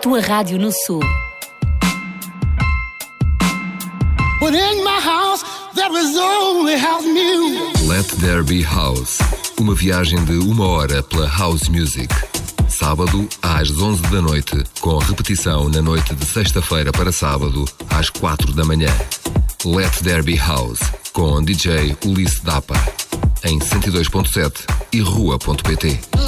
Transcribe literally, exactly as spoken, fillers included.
tua rádio no Sul. But in my house, there is only house music. Let There Be House. Uma viagem de uma hora pela House Music. Sábado às onze da noite, com repetição na noite de sexta-feira para sábado, às quatro da manhã. Let There Be House, com D J Ulysse Dapa, em cento e dois ponto sete e rua ponto pt.